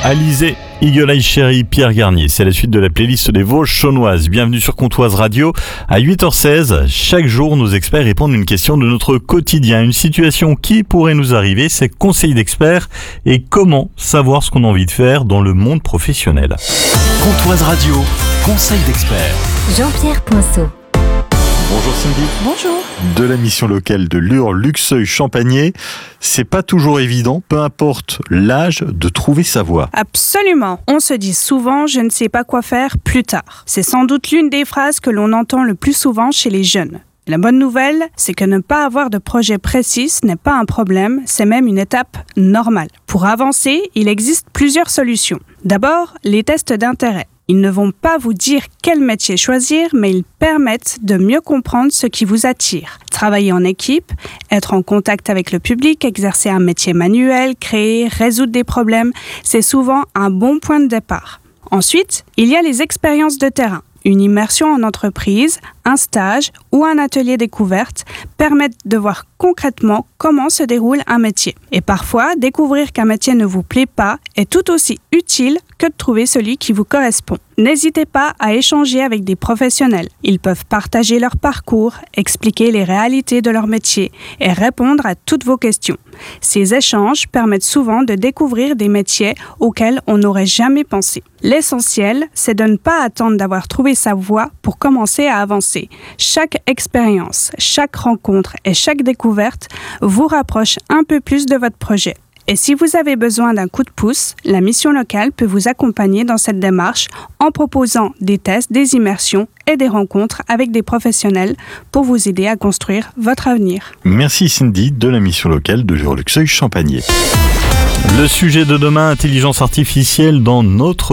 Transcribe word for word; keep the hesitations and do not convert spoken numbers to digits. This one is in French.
Alizé, Eagle Eye Chéri, Pierre Garnier. C'est la suite de la playlist des Vosges Chaulnoises. Bienvenue sur Comptoise Radio. À huit heures seize, chaque jour, nos experts répondent à une question de notre quotidien. Une situation qui pourrait nous arriver, c'est conseil d'experts et comment savoir ce qu'on a envie de faire dans le monde professionnel. Comptoise Radio, conseil d'experts. Jean-Pierre Poinceau. Bonjour Cindy. Bonjour. De la mission locale de Lure Luxeuil-Champagné. C'est pas toujours évident, peu importe l'âge, de trouver sa voie. Absolument. On se dit souvent « je ne sais pas quoi faire plus tard ». C'est sans doute l'une des phrases que l'on entend le plus souvent chez les jeunes. La bonne nouvelle, c'est que ne pas avoir de projet précis n'est pas un problème, c'est même une étape normale. Pour avancer, il existe plusieurs solutions. D'abord, les tests d'intérêt. Ils ne vont pas vous dire quel métier choisir, mais ils permettent de mieux comprendre ce qui vous attire. Travailler en équipe, être en contact avec le public, exercer un métier manuel, créer, résoudre des problèmes, c'est souvent un bon point de départ. Ensuite, il y a les expériences de terrain. Une immersion en entreprise, un stage ou un atelier découverte permettent de voir concrètement comment se déroule un métier. Et parfois, découvrir qu'un métier ne vous plaît pas est tout aussi utile que de trouver celui qui vous correspond. N'hésitez pas à échanger avec des professionnels. Ils peuvent partager leur parcours, expliquer les réalités de leur métier et répondre à toutes vos questions. Ces échanges permettent souvent de découvrir des métiers auxquels on n'aurait jamais pensé. L'essentiel, c'est de ne pas attendre d'avoir trouvé sa voie pour commencer à avancer. Chaque expérience, chaque rencontre et chaque découverte vous rapproche un peu plus de votre projet. Et si vous avez besoin d'un coup de pouce, la mission locale peut vous accompagner dans cette démarche en proposant des tests, des immersions et des rencontres avec des professionnels pour vous aider à construire votre avenir. Merci Cindy de la mission locale de Lure Luxeuil-Champagné. Le sujet de demain, intelligence artificielle dans notre